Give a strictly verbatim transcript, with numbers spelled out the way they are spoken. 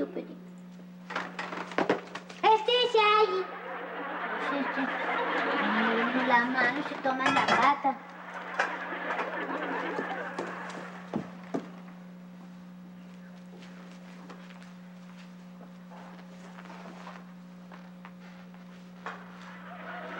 pedir. Estése ahí. La mano se toma la pata.